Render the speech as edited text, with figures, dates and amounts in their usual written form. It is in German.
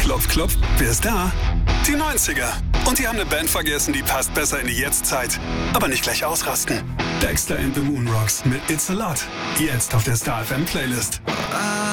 Klopf, klopf, wer ist da? Die 90er. Und die haben eine Band vergessen, die passt besser in die Jetztzeit. Aber nicht gleich ausrasten. Dexter and the Moonrocks mit It's a Lot. Jetzt auf der Star FM Playlist.